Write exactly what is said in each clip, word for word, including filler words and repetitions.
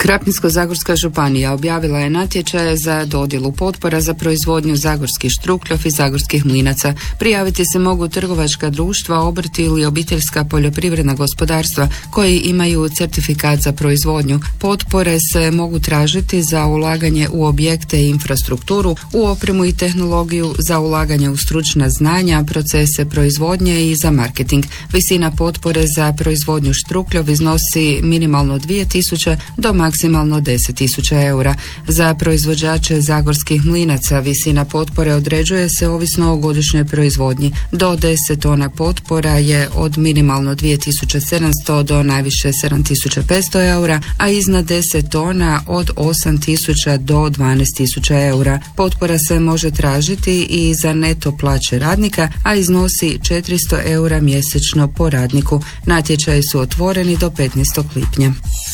Krapinsko-zagorska županija objavila je natječaje za dodjelu potpora za proizvodnju zagorskih štrukljov i zagorskih mlinaca. Prijaviti se mogu trgovačka društva, obrti ili obiteljska poljoprivredna gospodarstva koji imaju certifikat za proizvodnju. Potpore se mogu tražiti za ulaganje u objekte i infrastrukturu, u opremu i tehnologiju, za ulaganje u stručna znanja, procese proizvodnje i za marketing. Visina potpore za proizvodnju štrukljov iznosi minimalno dvije tisuće do maksimalno deset tisuća eura. Za proizvođače zagorskih mlinaca visina potpore određuje se ovisno o godišnjoj proizvodnji. Do deset tona potpora je od minimalno dvije tisuće sedamsto do najviše sedam tisuća petsto eura, a iznad deset tona od osam tisuća do dvanaest tisuća eura. Potpora se može tražiti i za neto plaće radnika, a iznosi četiristo eura mjesečno po radniku. Natječaji su otvoreni do petnaestog lipnja.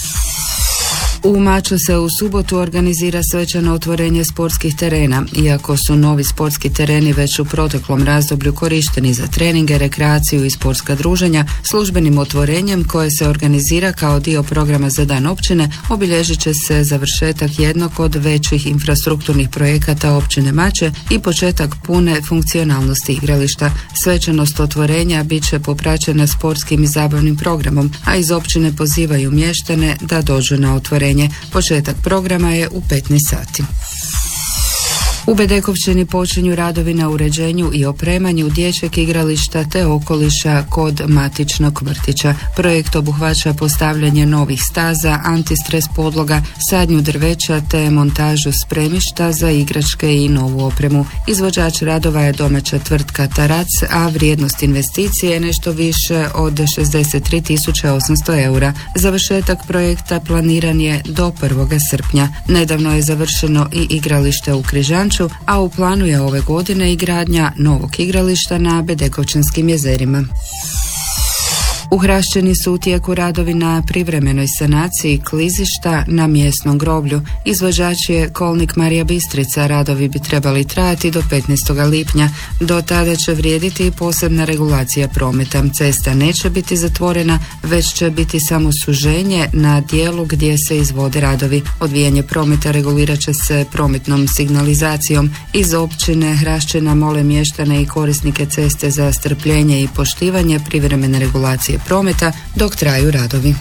U Maču se u subotu organizira svečano otvorenje sportskih terena. Iako su novi sportski tereni već u proteklom razdoblju korišteni za treninge, rekreaciju i sportska druženja, službenim otvorenjem koje se organizira kao dio programa za dan općine obilježit će se završetak jednog od većih infrastrukturnih projekata općine Mače i početak pune funkcionalnosti igrališta. Svečanost otvorenja bit će popraćena sportskim i zabavnim programom, a iz općine pozivaju mještane da dođu na otvorenje. Početak programa je u petnaest sati. U Bedekovčini počinju radovi na uređenju i opremanju dječjeg igrališta te okoliša kod matičnog vrtića. Projekt obuhvaća postavljanje novih staza, antistres podloga, sadnju drveća te montažu spremišta za igračke i novu opremu. Izvođač radova je domaća tvrtka Tarac, a vrijednost investicije je nešto više od šezdeset tri tisuće osamsto eura. Završetak projekta planiran je do prvog srpnja. Nedavno je završeno i igralište u Križanču, a u planu je ove godine i gradnja novog igrališta na Bedekovčanskim jezerima. U Hrašćini su u tijeku radovi na privremenoj sanaciji klizišta na mjesnom groblju. Izvođač je Kolnik Marija Bistrica. Radovi bi trebali trajati do petnaestog lipnja. Do tada će vrijediti i posebna regulacija prometa. Cesta neće biti zatvorena, već će biti samo suženje na dijelu gdje se izvode radovi. Odvijanje prometa regulirat će se prometnom signalizacijom. Iz općine Hrašćina mole mještane i korisnike ceste za strpljenje i poštivanje privremene regulacije prometa dok traju radovi.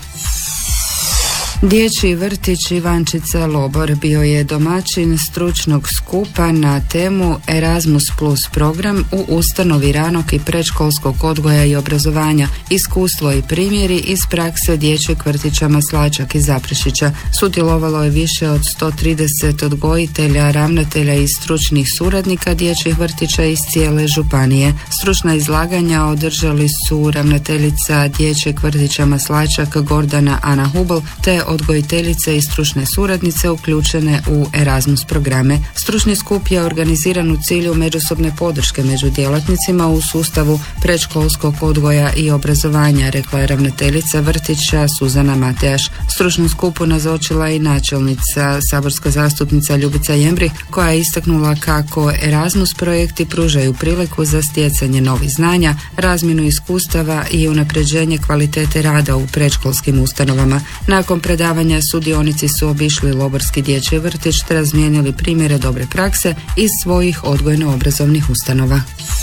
Dječji vrtić Ivančica Lobor bio je domaćin stručnog skupa na temu Erasmus plus program u ustanovi ranog i predškolskog odgoja i obrazovanja, iskustvo i primjeri iz prakse dječjeg vrtića Maslačak iz Zaprešića. Sudjelovalo je više od sto trideset odgojitelja, ravnatelja i stručnih suradnika dječjih vrtića iz cijele županije. Stručna izlaganja održali su ravnateljica dječjeg vrtića Maslačak Gordana Ana Hubel te odgojiteljice i stručne suradnice uključene u Erasmus programe. Stručni skup je organiziran u cilju međusobne podrške među djelatnicima u sustavu predškolskog odgoja i obrazovanja, rekla je ravnateljica vrtića Suzana Matejaš. Stručnom skupu nazočila i načelnica, saborska zastupnica Ljubica Jembrih, koja je istaknula kako Erasmus projekti pružaju priliku za stjecanje novih znanja, razmjenu iskustava i unapređenje kvalitete rada u predškolskim ustanovama. Nakon predavanja sudionici su obišli Loborski dječji vrtić te razmijenili primjere dobre prakse iz svojih odgojno-obrazovnih ustanova.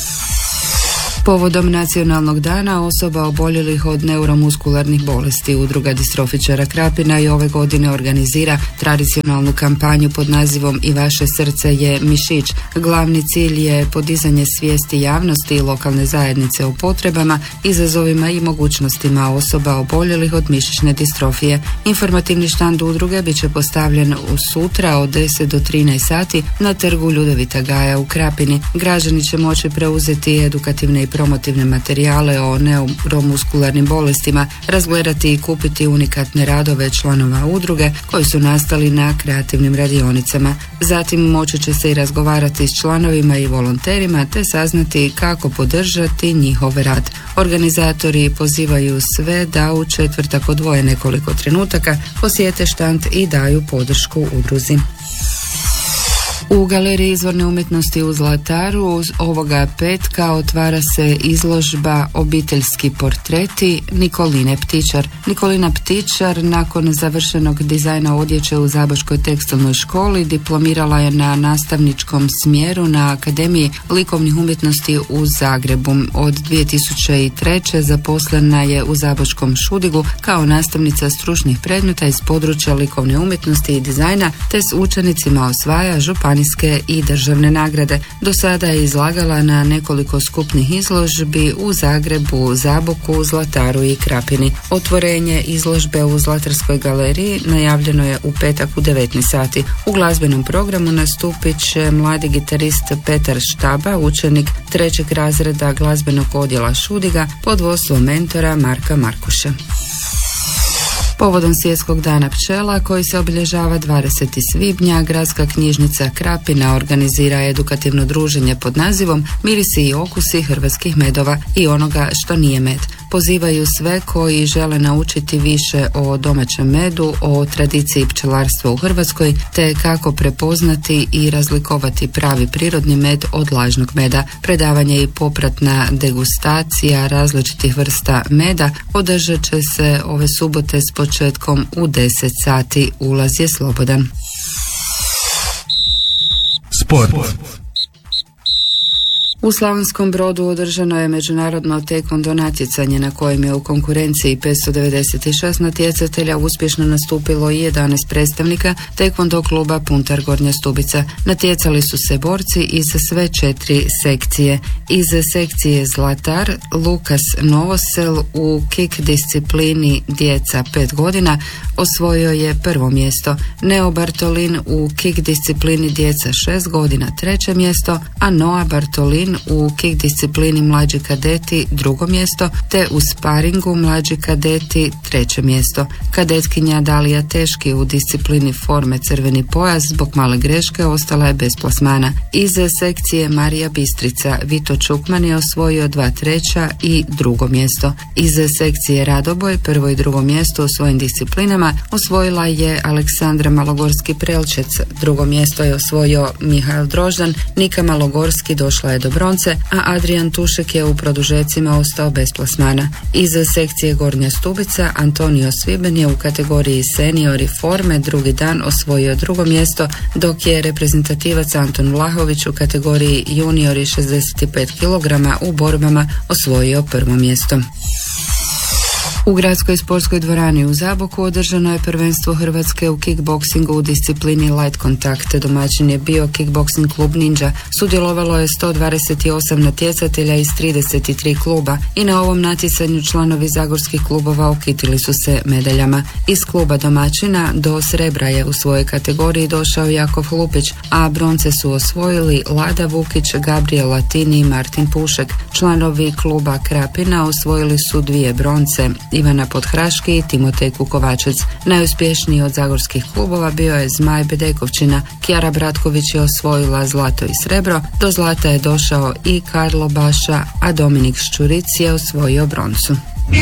Povodom Nacionalnog dana osoba oboljelih od neuromuskularnih bolesti, Udruga distrofičara Krapina i ove godine organizira tradicionalnu kampanju pod nazivom I vaše srce je mišić. Glavni cilj je podizanje svijesti javnosti i lokalne zajednice o potrebama, izazovima i mogućnostima osoba oboljelih od mišićne distrofije. Informativni štand udruge bit će postavljen u sutra od deset do trinaest sati na trgu Ljudevita Gaja u Krapini. Građani će moći preuzeti edukativne i promotivne materijale o neuromuskularnim bolestima, razgledati i kupiti unikatne radove članova udruge koji su nastali na kreativnim radionicama. Zatim moći će se i razgovarati s članovima i volonterima te saznati kako podržati njihov rad. Organizatori pozivaju sve da u četvrtak odvoje nekoliko trenutaka, posjete štand i daju podršku udruzi. U Galeriji izvorne umjetnosti u Zlataru ovoga petka otvara se izložba Obiteljski portreti Nikoline Ptičar. Nikolina Ptičar nakon završenog dizajna odjeće u Zabočkoj tekstilnoj školi diplomirala je na nastavničkom smjeru na Akademiji likovnih umjetnosti u Zagrebu. Od dvije tisuće treće. zaposlena je u Zabočkom Šudigu kao nastavnica stručnih predmeta iz područja likovne umjetnosti i dizajna, te s učenicima osvaja županijske i državne nagrade. Do sada je izlagala na nekoliko skupnih izložbi u Zagrebu, Zaboku, Zlataru i Krapini. Otvorenje izložbe u Zlatarskoj galeriji najavljeno je u petak u devetnaest sati. U glazbenom programu nastupit će mladi gitarist Petar Štaba, učenik trećeg razreda glazbenog odjela Šudiga pod vodstvom mentora Marka Markuša. Povodom Svjetskog dana pčela koji se obilježava dvadesetog svibnja, Gradska knjižnica Krapina organizira edukativno druženje pod nazivom Mirisi i okusi hrvatskih medova i onoga što nije med. Pozivaju sve koji žele naučiti više o domaćem medu, o tradiciji pčelarstva u Hrvatskoj, te kako prepoznati i razlikovati pravi prirodni med od lažnog meda. Predavanje i popratna degustacija različitih vrsta meda održat će se ove subote s početkom u deset sati. Ulaz je slobodan. Sport. U Slavonskom Brodu održano je međunarodno taekwondo natjecanje na kojem je u konkurenciji petsto devedeset šest natjecatelja uspješno nastupilo i jedanaest predstavnika taekwondo kluba Puntar Gornja Stubica. Natjecali su se borci iz sve četiri sekcije. Iz sekcije Zlatar Lukas Novosel u kick disciplini djeca pet godina osvojio je prvo mjesto. Neo Bartolin u kick disciplini djeca šest godina treće mjesto, a Noa Bartolin u kick disciplini mlađi kadeti drugo mjesto, te u sparingu mlađi kadeti treće mjesto. Kadetkinja Dalija Teški u disciplini forme crveni pojas zbog male greške ostala je bez plasmana. Iz sekcije Marija Bistrica Vito Čukman je osvojio dva treća i drugo mjesto. Iz sekcije Radoboj prvo i drugo mjesto u svojim disciplinama osvojila je Aleksandra Malogorski Prelčec, drugo mjesto je osvojio Mihael Droždan, Nika Malogorski došla je do bronce, a Adrian Tušek je u produžecima ostao bez plasmana. Iz sekcije Gornja Stubica Antonio Sviben je u kategoriji seniori forme drugi dan osvojio drugo mjesto, dok je reprezentativac Anton Vlahović u kategoriji juniori šezdeset pet kilograma u borbama osvojio prvo mjesto. U Gradskoj sportskoj dvorani u Zaboku održano je prvenstvo Hrvatske u kickboksingu u disciplini light kontakt. Domaćin je bio kickboksing klub Ninja. Sudjelovalo je sto dvadeset osam natjecatelja iz trideset tri kluba i na ovom natjecanju članovi zagorskih klubova okitili su se medaljama. Iz kluba domaćina do srebra je u svojoj kategoriji došao Jakov Lupić, a bronce su osvojili Lada Vukić, Gabriel Latini i Martin Pušek. Članovi kluba Krapina osvojili su dvije bronce, Ivana Podhraški i Timotej Kukovačec. Najuspješniji od zagorskih klubova bio je Zmaj Bedekovčina. Kjara Bratković je osvojila zlato i srebro, do zlata je došao i Karlo Baša, a Dominik Ščuric je osvojio broncu.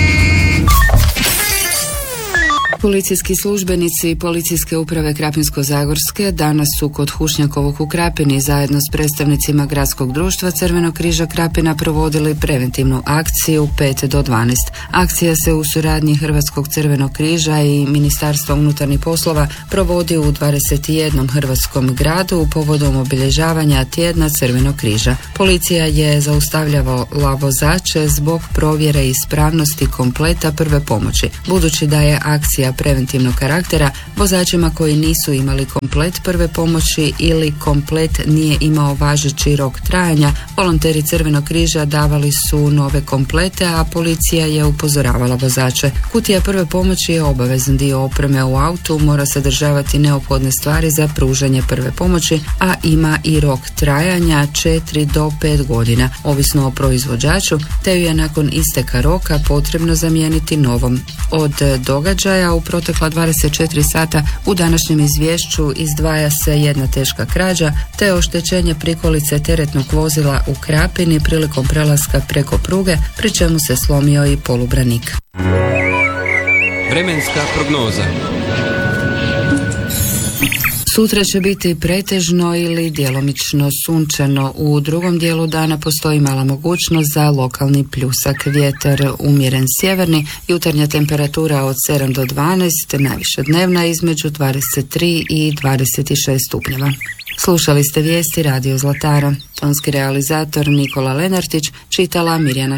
Policijski službenici Policijske uprave Krapinsko-zagorske danas su kod Hušnjakovog u Krapini zajedno s predstavnicima Gradskog društva Crvenog križa Krapina provodili preventivnu akciju pet do dvanaest. Akcija se u suradnji Hrvatskog crvenog križa i Ministarstva unutarnjih poslova provodi u dvadeset jednom hrvatskom gradu povodom obilježavanja tjedna Crvenog križa. Policija je zaustavljavala vozače zbog provjere ispravnosti kompleta prve pomoći. Budući da je akcija preventivnog karaktera, vozačima koji nisu imali komplet prve pomoći ili komplet nije imao važeći rok trajanja, volonteri Crvenog križa davali su nove komplete, a policija je upozoravala vozače. Kutija prve pomoći je obavezan dio opreme u autu, mora sadržavati neophodne stvari za pružanje prve pomoći, a ima i rok trajanja četiri do pet godina, ovisno o proizvođaču, te ju je nakon isteka roka potrebno zamijeniti novom. Od događaja u protekla dvadeset četiri sata u današnjem izvješću izdvaja se jedna teška krađa te oštećenje prikolice teretnog vozila u Krapini prilikom prelaska preko pruge, pri čemu se slomio i polubranik. Vremenska prognoza. Sutra će biti pretežno ili djelomično sunčano. U drugom dijelu dana postoji mala mogućnost za lokalni pljusak. Vjetar umjeren sjeverni, jutarnja temperatura od sedam do dvanaest, najviša dnevna između dvadeset tri i dvadeset šest stupnjeva. Slušali ste vijesti Radio Zlatara. Tonski realizator Nikola Lenartić, čitala Mirjana